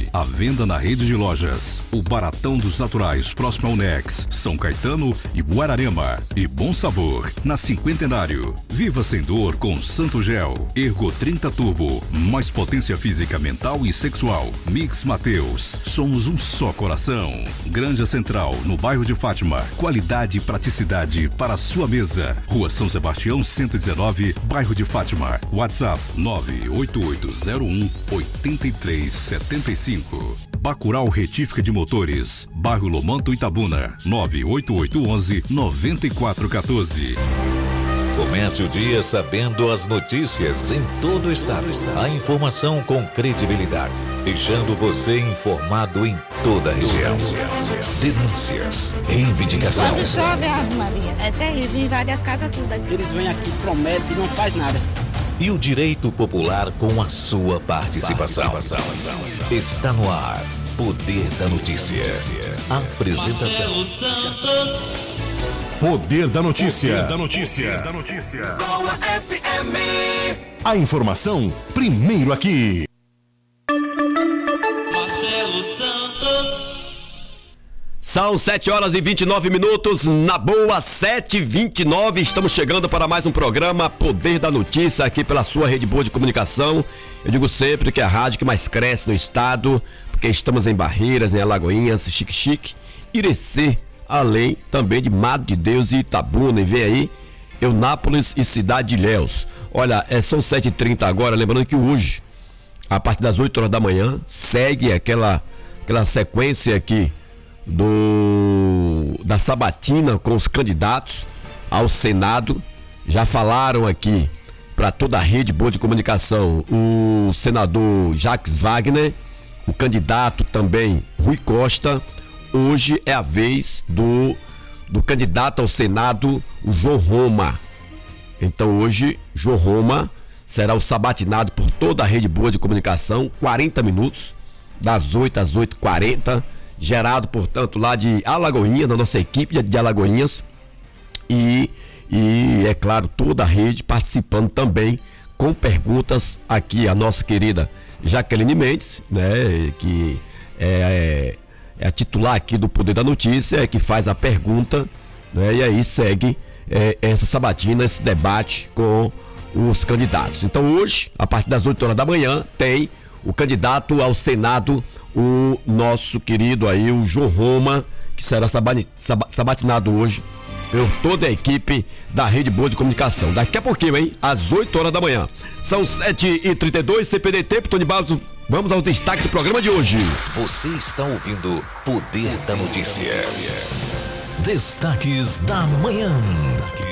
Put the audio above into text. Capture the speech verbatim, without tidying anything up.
À venda na rede de lojas. O Baratão dos Naturais, próximo ao Nex, São Caetano e Guararema. E Bom Sabor, na Cinquentenário. Viva sem dor com Santo Gel. Ergo trinta Turbo. Mais potência física, mental e sexual. Mix Mateus. Somos um só coração. Granja Central, no bairro de Fátima. Qualidade e praticidade para a sua mesa. Rua São Sebastião, cento e dezenove, bairro de Fátima. WhatsApp nove oito oito zero um oito três sete cinco. Bacurau Retífica de Motores, bairro Lomanto, Itabuna. nove oito oito um um nove quatro um quatro. Comece o dia sabendo as notícias em todo o estado. A informação com credibilidade, deixando você informado em toda a região. Denúncias, reivindicação. Quando chove, Ave Maria, é terrível, invade as casas tudo aqui. Eles vêm aqui, prometem e não faz nada. E o direito popular com a sua participação. participação. Está no ar, Poder da Notícia. Apresentação. Poder da Notícia. Poder da Notícia. Da notícia. Boa F M. A informação primeiro aqui. Marcelo Santos. São sete horas e vinte e nove minutos, na boa, sete e vinte e nove. Estamos chegando para mais um programa Poder da Notícia, aqui pela sua rede boa de comunicação. Eu digo sempre que é a rádio que mais cresce no estado, porque estamos em Barreiras, em Alagoinhas, Xique-Xique, Irecê, além também de Mato de Deus e Itabuna, e vem aí Eunápolis e Cidade de Ilhéus. Olha, é, são sete e trinta agora, lembrando que hoje, a partir das oito horas da manhã, segue aquela, aquela sequência aqui do, da sabatina com os candidatos ao Senado. Já falaram aqui para toda a rede boa de comunicação o senador Jacques Wagner, o candidato também Rui Costa. Hoje é a vez do, do candidato ao Senado, o João Roma. Então hoje, João Roma será o sabatinado por toda a rede boa de comunicação, quarenta minutos, das oito às oito e quarenta, gerado, portanto, lá de Alagoinhas, da nossa equipe de Alagoinhas. E, e, é claro, toda a rede participando também com perguntas aqui, a nossa querida Jaqueline Mendes, né, que é... é É a titular aqui do Poder da Notícia, é que faz a pergunta, né? E aí segue é, essa sabatina, esse debate com os candidatos. Então hoje, a partir das oito horas da manhã, tem o candidato ao Senado, o nosso querido aí, o João Roma, que será sabatinado hoje por toda a equipe da Rede Boa de Comunicação. Daqui a pouquinho, hein? Às oito horas da manhã. São sete e trinta e dois, C P D Tempo, Tony Barros. Vamos ao destaque do programa de hoje. Você está ouvindo Poder da Notícia. Destaques da manhã.